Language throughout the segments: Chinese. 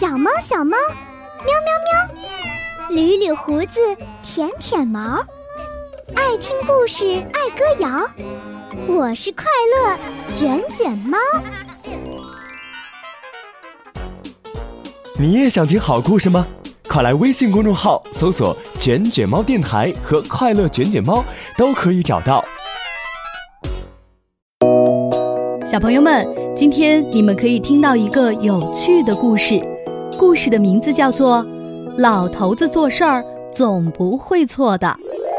小猫小猫，喵喵喵，捋捋胡子，舔舔毛，爱听故事，爱歌谣，我是快乐卷卷猫。 你也想听好故事吗？快来微信公众号搜索卷卷猫电台和快乐卷卷猫，都可以找到。 小朋友们，今天你们可以听到一个有趣的故事，故事的名字叫做老头子做事儿总不会错的。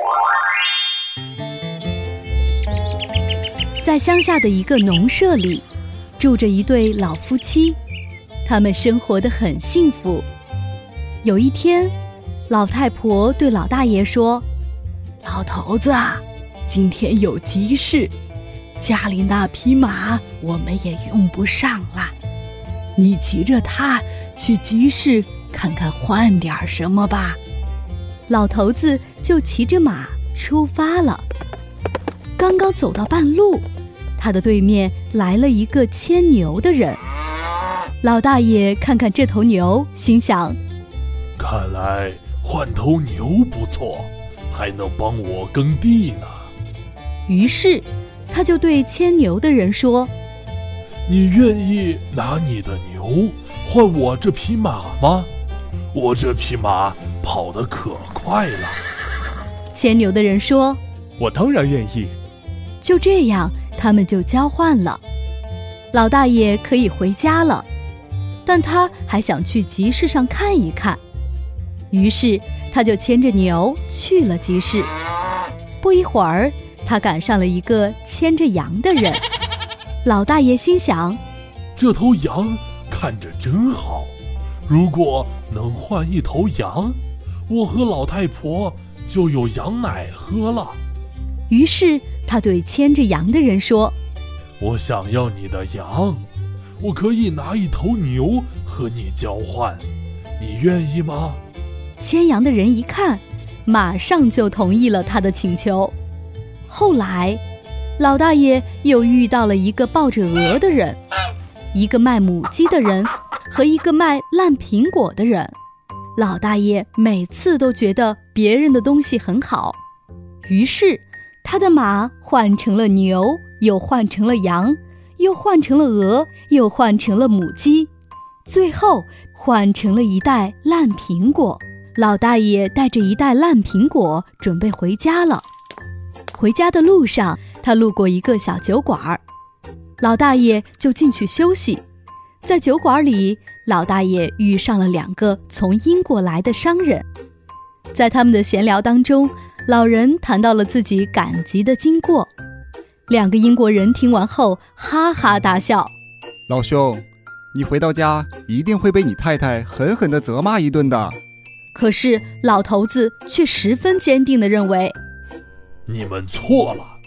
在乡下的一个农舍里，住着一对老夫妻，他们生活得很幸福。有一天，老太婆对老大爷说：老头子啊，今天有急事，家里那匹马我们也用不上了，你骑着它去集市看看换点什么吧。老头子就骑着马出发了。刚刚走到半路，他的对面来了一个牵牛的人。老大爷看看这头牛，心想， 看来换头牛不错，还能帮我耕地呢。 于是他就对牵牛的人说： 你愿意拿你的牛换我这匹马吗？我这匹马跑得可快了。 牵牛的人说： 我当然愿意。 就这样，他们就交换了。老大爷可以回家了，但他还想去集市上看一看，于是他就牵着牛去了集市。不一会儿，他赶上了一个牵着羊的人。老大爷心想， 这头羊看着真好，如果能换一头羊，我和老太婆就有羊奶喝了。 于是他对牵着羊的人说： 我想要你的羊，我可以拿一头牛和你交换，你愿意吗？ 牵羊的人一看，马上就同意了他的请求。后来，老大爷又遇到了一个抱着鹅的人，一个卖母鸡的人和一个卖烂苹果的人。老大爷每次都觉得别人的东西很好，于是他的马换成了牛，又换成了羊，又换成了鹅，又换成了母鸡，最后换成了一袋烂苹果。老大爷带着一袋烂苹果准备回家了。回家的路上，他路过一个小酒馆，老大爷就进去休息。在酒馆里，老大爷遇上了两个从英国来的商人。在他们的闲聊当中，老人谈到了自己赶集的经过。两个英国人听完后哈哈大笑。 老兄，你回到家一定会被你太太狠狠地责骂一顿的。 可是老头子却十分坚定地认为， 你们错了，